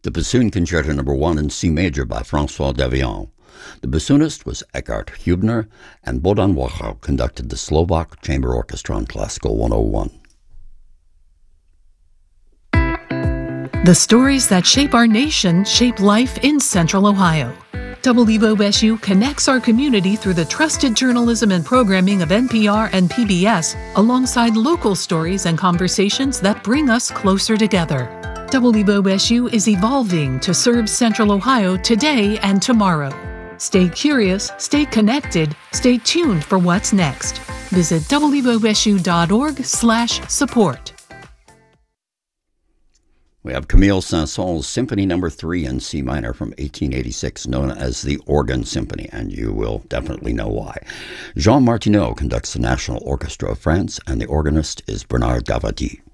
The Bassoon Concerto No. 1 in C major by François Devian. The bassoonist was Eckhard Hübner, and Bohdan Wachau conducted the Slovak Chamber Orchestra on Classical 101. The stories that shape our nation shape life in Central Ohio. WOSU connects our community through the trusted journalism and programming of NPR and PBS, alongside local stories and conversations that bring us closer together. WOSU is evolving to serve Central Ohio today and tomorrow. Stay curious, stay connected, stay tuned for what's next. Visit wosu.org/support. We have Camille Saint-Saëns' Symphony No. 3 in C minor from 1886, known as the Organ Symphony, and you will definitely know why. Jean Martineau conducts the National Orchestra of France, and the organist is Bernard Davady.